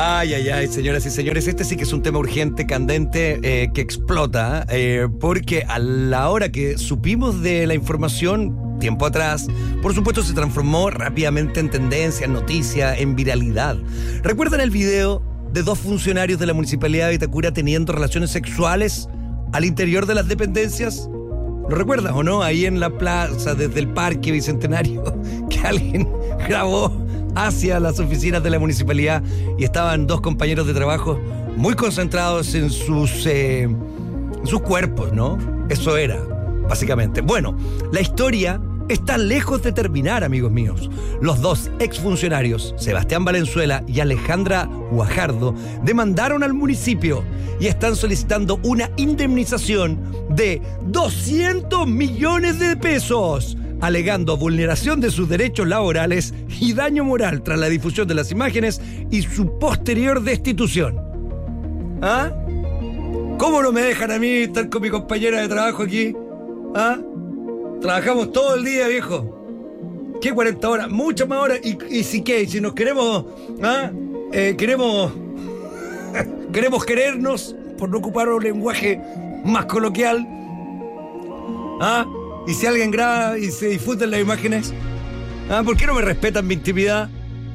Ay, ay, ay, señoras y señores, este sí que es un tema urgente, candente, que explota, porque a la hora que supimos de la información, tiempo atrás, por supuesto se transformó rápidamente en tendencia, en noticia, en viralidad. ¿Recuerdan el video de 2 funcionarios de la Municipalidad de Vitacura teniendo relaciones sexuales al interior de las dependencias? ¿Lo recuerdas o no? Ahí en la plaza, desde el Parque Bicentenario, que alguien grabó hacia las oficinas de la municipalidad y estaban 2 compañeros de trabajo muy concentrados en sus cuerpos, ¿no? Eso era, básicamente. Bueno, la historia está lejos de terminar, amigos míos. Los 2 exfuncionarios, Sebastián Valenzuela y Alejandra Guajardo, demandaron al municipio y están solicitando una indemnización de 200 millones de pesos, alegando vulneración de sus derechos laborales y daño moral tras la difusión de las imágenes y su posterior destitución. ¿Ah? ¿Cómo no me dejan a mí estar con mi compañera de trabajo aquí? ¿Ah? Trabajamos todo el día, viejo. ¿Qué 40 horas? Muchas más horas. ¿Y si qué? Si nos queremos... ¿Ah? Queremos querernos, por no ocupar un lenguaje más coloquial. ¿Ah? ¿Y si alguien graba y se difunden las imágenes? ¿Ah? ¿Por qué no me respetan mi intimidad?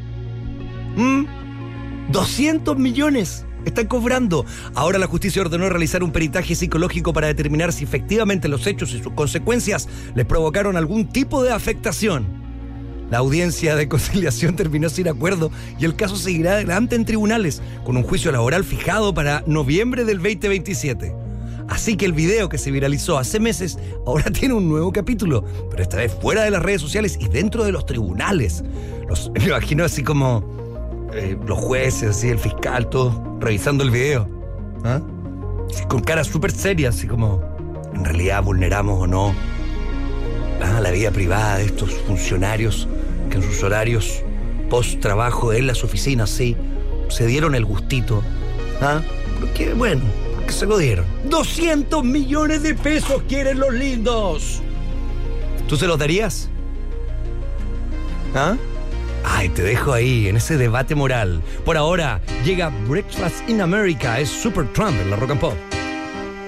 200 millones están cobrando. Ahora la justicia ordenó realizar un peritaje psicológico para determinar si efectivamente los hechos y sus consecuencias les provocaron algún tipo de afectación. La audiencia de conciliación terminó sin acuerdo y el caso seguirá adelante en tribunales, con un juicio laboral fijado para noviembre del 2027. Así que el video que se viralizó hace meses ahora tiene un nuevo capítulo, pero esta vez fuera de las redes sociales y dentro de los tribunales. Me imagino así como los jueces, así, el fiscal, todos revisando el video. ¿Ah? Así, con caras súper serias, así como, ¿en realidad vulneramos o no la vida privada de estos funcionarios que en sus horarios post-trabajo en las oficinas, sí, se dieron el gustito? ¿Ah? Porque, bueno... que se lo dieron. 200 millones de pesos quieren los lindos. ¿Tú se los darías? ¿Ah? Ay, te dejo ahí, en ese debate moral. Por ahora, llega Breakfast in America, es Super Trump en la Rock and Pop.